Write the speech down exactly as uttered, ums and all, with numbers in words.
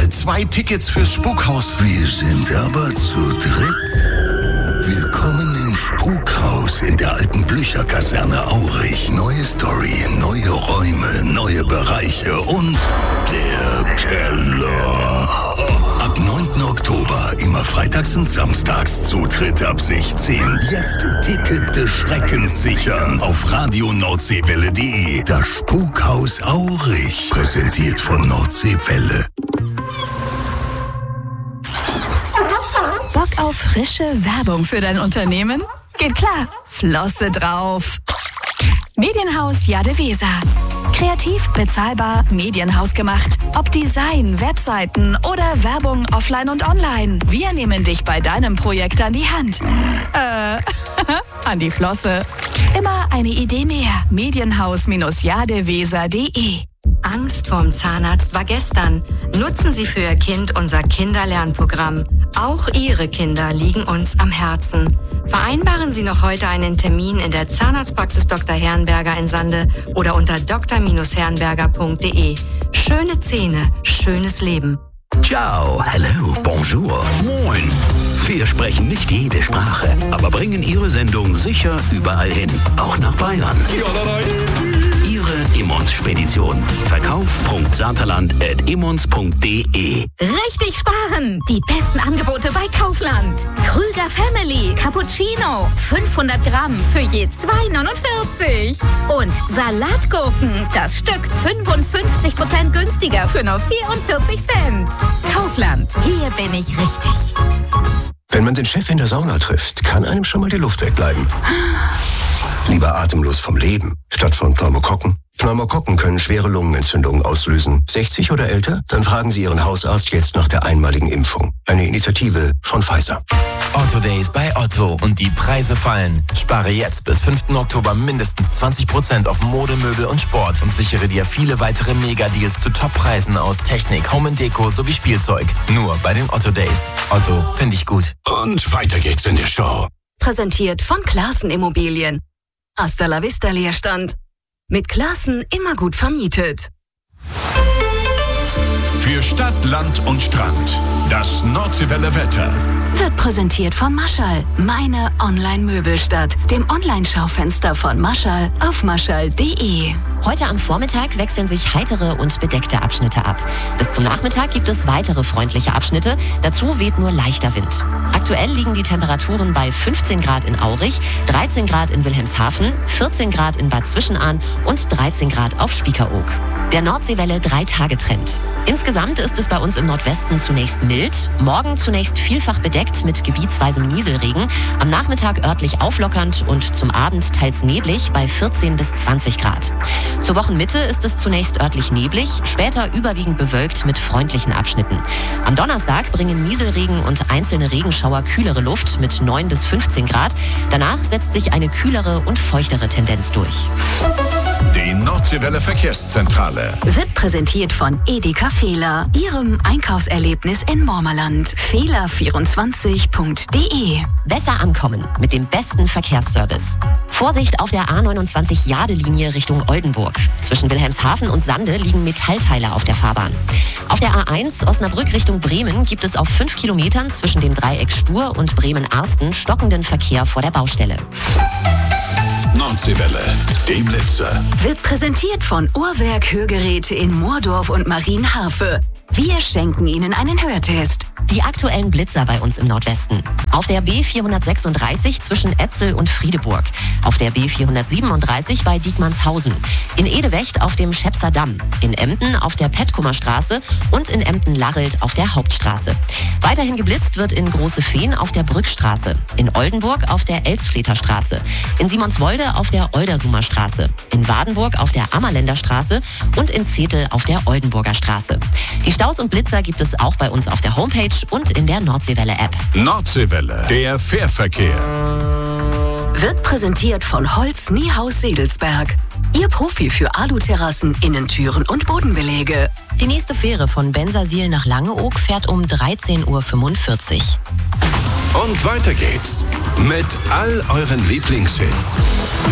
zwei Tickets fürs Spukhaus. Wir sind aber zu dritt. Willkommen im Spukhaus in der alten Blücher-Kaserne Aurich. Neue Story, neue Räume, neue Bereiche und der Keller. Ab neunten Oktober, immer freitags und samstags, Zutritt ab sechzehn. Jetzt Ticket des Schreckens sichern auf radio nordseewelle punkt de. Das Spukhaus Aurich, präsentiert von Nordseewelle. Bock auf frische Werbung für dein Unternehmen? Geht klar, Flosse drauf. Medienhaus Jade Weser. Kreativ, bezahlbar, Medienhaus gemacht. Ob Design, Webseiten oder Werbung offline und online. Wir nehmen dich bei deinem Projekt an die Hand. Äh, an die Flosse. Immer eine Idee mehr. Medienhaus Jadeweser punkt de. Angst vorm Zahnarzt war gestern. Nutzen Sie für Ihr Kind unser Kinderlernprogramm. Auch Ihre Kinder liegen uns am Herzen. Vereinbaren Sie noch heute einen Termin in der Zahnarztpraxis Doktor Herrenberger in Sande oder unter d r herrenberger punkt de. Schöne Zähne, schönes Leben. Ciao, hello, bonjour, moin. Wir sprechen nicht jede Sprache, aber bringen Ihre Sendung sicher überall hin, auch nach Bayern. Ihre Immons-Spedition. Verkauf.saterland at immons punkt de. Richtig sparen! Die besten Angebote bei Kaufland. Krüger Family Cappuccino. fünfhundert Gramm für je zwei neunundvierzig. Und Salatgurken. Das Stück fünfundfünfzig Prozent günstiger für nur vierundvierzig Cent. Kaufland. Hier bin ich richtig. Wenn man den Chef in der Sauna trifft, kann einem schon mal die Luft wegbleiben. Lieber atemlos vom Leben, statt von Pneumokokken. Pneumokokken können schwere Lungenentzündungen auslösen. sechzig oder älter? Dann fragen Sie Ihren Hausarzt jetzt nach der einmaligen Impfung. Eine Initiative von Pfizer. Otto Days bei Otto und die Preise fallen. Spare jetzt bis fünften Oktober mindestens zwanzig Prozent auf Mode, Möbel und Sport und sichere dir viele weitere Mega-Deals zu Top-Preisen aus Technik, Home and Deko sowie Spielzeug. Nur bei den Otto Days. Otto, finde ich gut. Und weiter geht's in der Show. Präsentiert von Classen Immobilien. Hasta la vista Leerstand. Mit Classen immer gut vermietet. Für Stadt, Land und Strand. Das Nordseewelle Wetter. Wird präsentiert von Maschall, meine Online-Möbelstadt, dem Online-Schaufenster von Maschall auf maschall punkt de. Heute am Vormittag wechseln sich heitere und bedeckte Abschnitte ab. Bis zum Nachmittag gibt es weitere freundliche Abschnitte. Dazu weht nur leichter Wind. Aktuell liegen die Temperaturen bei fünfzehn Grad in Aurich, dreizehn Grad in Wilhelmshaven, vierzehn Grad in Bad Zwischenahn und dreizehn Grad auf Spiekeroog. Der Nordseewelle drei-Tage-Trend. Insgesamt ist es bei uns im Nordwesten zunächst mild, morgen zunächst vielfach bedeckt mit gebietsweisem Nieselregen, am Nachmittag örtlich auflockernd und zum Abend teils neblig bei vierzehn bis zwanzig Grad. Zur Wochenmitte ist es zunächst örtlich neblig, später überwiegend bewölkt mit freundlichen Abschnitten. Am Donnerstag bringen Nieselregen und einzelne Regenschauer kühlere Luft mit neun bis fünfzehn Grad. Danach setzt sich eine kühlere und feuchtere Tendenz durch. Die Nordseewelle Verkehrszentrale. Wird präsentiert von Edeka Fehler, Ihrem Einkaufserlebnis in Mormerland. Fehler vierundzwanzig punkt de. Besser ankommen mit dem besten Verkehrsservice. Vorsicht auf der A neunundzwanzig Jade-Linie Richtung Oldenburg. Zwischen Wilhelmshaven und Sande liegen Metallteile auf der Fahrbahn. Auf der A eins Osnabrück Richtung Bremen gibt es auf fünf Kilometern zwischen dem Dreieck Stur und Bremen-Arsten stockenden Verkehr vor der Baustelle. Nordseewelle, die Blitzer. Wird präsentiert von Uhrwerk Hörgeräte in Moordorf und Marienhafe. Wir schenken Ihnen einen Hörtest. Die aktuellen Blitzer bei uns im Nordwesten. Auf der B vierhundertsechsunddreißig zwischen Etzel und Friedeburg. Auf der B vierhundertsiebenunddreißig bei Diekmannshausen. In Edewecht auf dem Schepser Damm. In Emden auf der Petkumer Straße und in Emden-Larrelt auf der Hauptstraße. Weiterhin geblitzt wird in Große Fehn auf der Brückstraße. In Oldenburg auf der Elsfleter Straße. In Simonswolde auf der Oldersumer Straße. In Wadenburg auf der Ammerländer Straße und in Zetel auf der Oldenburger Straße. Die Staus und Blitzer gibt es auch bei uns auf der Homepage und in der Nordseewelle-App. Nordseewelle, der Fährverkehr. Wird präsentiert von Holz Niehaus Sedelsberg. Ihr Profi für Aluterrassen, Innentüren und Bodenbeläge. Die nächste Fähre von Bensersiel nach Langeoog fährt um dreizehn Uhr fünfundvierzig. Und weiter geht's mit all euren Lieblingshits.